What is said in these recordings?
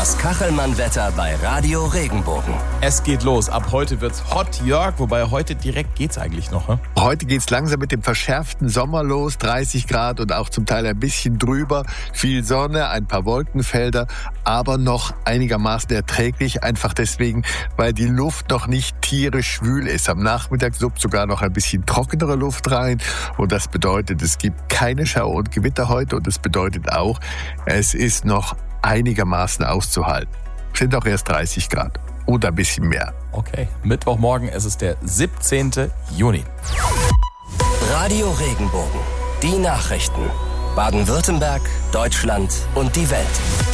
Das Kachelmann-Wetter bei Radio Regenbogen. Es geht los. Ab heute wird's hot, Jörg. Wobei heute direkt geht's eigentlich noch. Ne? Heute geht's langsam mit dem verschärften Sommer los. 30 Grad und auch zum Teil ein bisschen drüber. Viel Sonne, ein paar Wolkenfelder, aber noch einigermaßen erträglich. Einfach deswegen, weil die Luft noch nicht tierisch schwül ist. Am Nachmittag suppt sogar noch ein bisschen trockenere Luft rein. Und das bedeutet, es gibt keine Schauer und Gewitter heute. Und das bedeutet auch, es ist noch einigermaßen auszuhalten. Sind auch erst 30 Grad oder ein bisschen mehr. Okay, Mittwochmorgen, es ist der 17. Juni. Radio Regenbogen. Die Nachrichten. Baden-Württemberg, Deutschland und die Welt.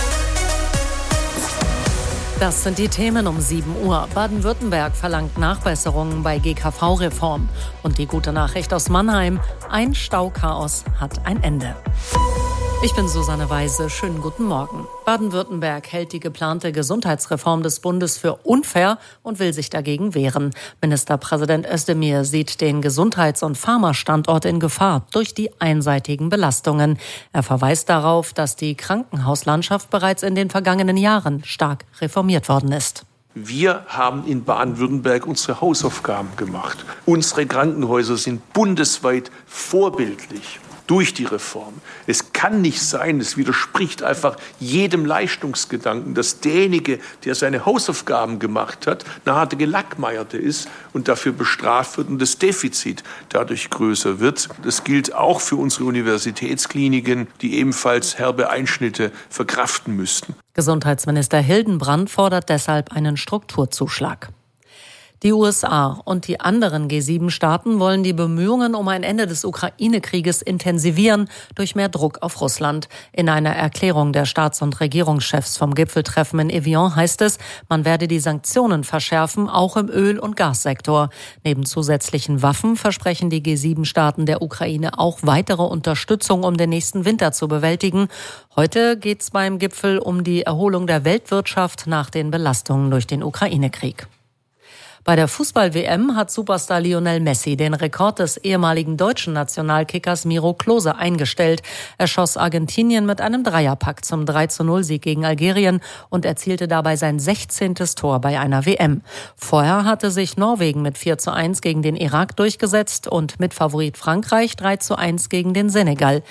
Das sind die Themen um 7 Uhr. Baden-Württemberg verlangt Nachbesserungen bei GKV-Reform. Und die gute Nachricht aus Mannheim: ein Stauchaos hat ein Ende. Ich bin Susanne Weise. Schönen guten Morgen. Baden-Württemberg hält die geplante Gesundheitsreform des Bundes für unfair und will sich dagegen wehren. Ministerpräsident Özdemir sieht den Gesundheits- und Pharmastandort in Gefahr durch die einseitigen Belastungen. Er verweist darauf, dass die Krankenhauslandschaft bereits in den vergangenen Jahren stark reformiert worden ist. Wir haben in Baden-Württemberg unsere Hausaufgaben gemacht. Unsere Krankenhäuser sind bundesweit vorbildlich durch die Reform. Es kann nicht sein, es widerspricht einfach jedem Leistungsgedanken, dass derjenige, der seine Hausaufgaben gemacht hat, eine harte Gelackmeierte ist und dafür bestraft wird und das Defizit dadurch größer wird. Das gilt auch für unsere Universitätskliniken, die ebenfalls herbe Einschnitte verkraften müssten. Gesundheitsminister Hildenbrand fordert deshalb einen Strukturzuschlag. Die USA und die anderen G7-Staaten wollen die Bemühungen um ein Ende des Ukraine-Krieges intensivieren durch mehr Druck auf Russland. In einer Erklärung der Staats- und Regierungschefs vom Gipfeltreffen in Evian heißt es, man werde die Sanktionen verschärfen, auch im Öl- und Gassektor. Neben zusätzlichen Waffen versprechen die G7-Staaten der Ukraine auch weitere Unterstützung, um den nächsten Winter zu bewältigen. Heute geht es beim Gipfel um die Erholung der Weltwirtschaft nach den Belastungen durch den Ukraine-Krieg. Bei der Fußball-WM hat Superstar Lionel Messi den Rekord des ehemaligen deutschen Nationalkickers Miro Klose eingestellt. Er schoss Argentinien mit einem Dreierpack zum 3:0-Sieg gegen Algerien und erzielte dabei sein 16. Tor bei einer WM. Vorher hatte sich Norwegen mit 4:1 gegen den Irak durchgesetzt und Mitfavorit Frankreich 3:1 gegen den Senegal.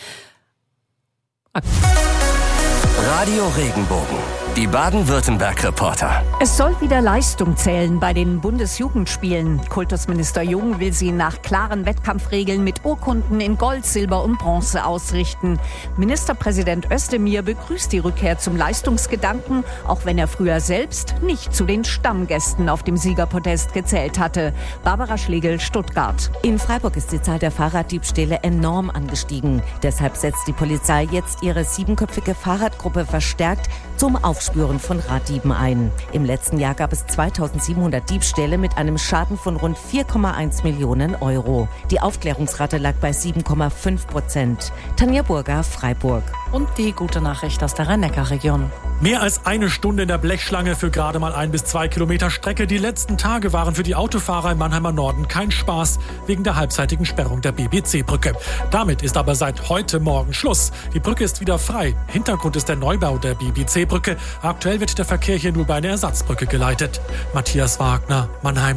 Radio Regenbogen. Die Baden-Württemberg-Reporter. Es soll wieder Leistung zählen bei den Bundesjugendspielen. Kultusminister Jung will sie nach klaren Wettkampfregeln mit Urkunden in Gold, Silber und Bronze ausrichten. Ministerpräsident Özdemir begrüßt die Rückkehr zum Leistungsgedanken, auch wenn er früher selbst nicht zu den Stammgästen auf dem Siegerpodest gezählt hatte. Barbara Schlegel, Stuttgart. In Freiburg ist die Zahl der Fahrraddiebstähle enorm angestiegen. Deshalb setzt die Polizei jetzt ihre 7-köpfige Fahrradgruppe verstärkt zum Aufspüren von Raddieben ein. Im letzten Jahr gab es 2700 Diebstähle mit einem Schaden von rund 4,1 Millionen Euro. Die Aufklärungsrate lag bei 7,5%. Tanja Burger, Freiburg. Und die gute Nachricht aus der Rhein-Neckar-Region. Mehr als eine Stunde in der Blechschlange für gerade mal 1 bis 2 Kilometer Strecke. Die letzten Tage waren für die Autofahrer im Mannheimer Norden kein Spaß wegen der halbzeitigen Sperrung der BBC-Brücke. Damit ist aber seit heute Morgen Schluss. Die Brücke ist wieder frei. Hintergrund ist der Neubau der BBC-Brücke. Aktuell wird der Verkehr hier nur bei einer Ersatzbrücke geleitet. Matthias Wagner, Mannheim.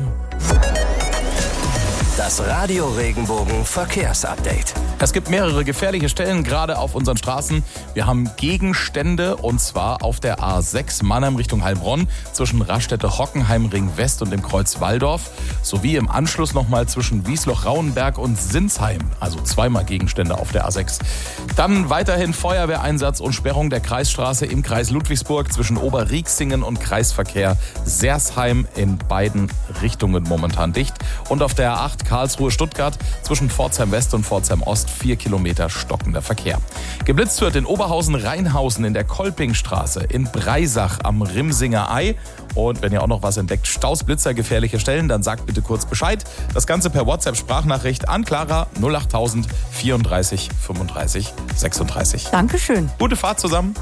Das Radio Regenbogen Verkehrsupdate. Es gibt mehrere gefährliche Stellen, gerade auf unseren Straßen. Wir haben Gegenstände, und zwar auf der A6 Mannheim Richtung Heilbronn zwischen Raststätte-Hockenheim Ring West und dem Kreuz Walldorf, sowie im Anschluss nochmal zwischen Wiesloch-Rauenberg und Sinsheim, also zweimal Gegenstände auf der A6. Dann weiterhin Feuerwehreinsatz und Sperrung der Kreisstraße im Kreis Ludwigsburg zwischen Oberrieksingen und Kreisverkehr Sersheim, in beiden Richtungen momentan dicht. Und auf der A8 Karlsruhe-Stuttgart zwischen Pforzheim West und Pforzheim Ost 4 Kilometer stockender Verkehr. Geblitzt wird in Oberhausen-Rheinhausen in der Kolpingstraße, in Breisach am Rimsinger Ei. Und wenn ihr auch noch was entdeckt, Staus, Blitzer, gefährliche Stellen, dann sagt bitte kurz Bescheid. Das Ganze per WhatsApp-Sprachnachricht an Clara 08000 34 35 36. Dankeschön. Gute Fahrt zusammen.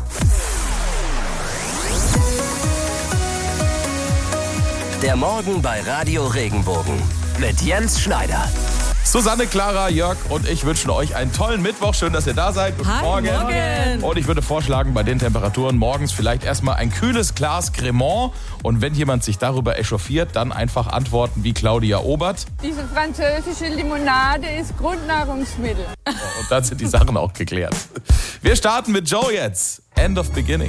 Der Morgen bei Radio Regenbogen mit Jens Schneider. Susanne, Clara, Jörg und ich wünschen euch einen tollen Mittwoch. Schön, dass ihr da seid. Guten Morgen. Und ich würde vorschlagen, bei den Temperaturen morgens vielleicht erstmal ein kühles Glas Cremant. Und wenn jemand sich darüber echauffiert, dann einfach antworten wie Claudia Obert. Diese französische Limonade ist Grundnahrungsmittel. Und dann sind die Sachen auch geklärt. Wir starten mit Joe jetzt. End of Beginning.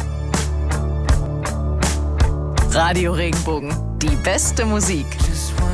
Radio Regenbogen. Die beste Musik. Just